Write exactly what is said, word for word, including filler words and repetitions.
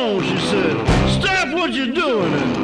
on, she said. Stop what you're doing and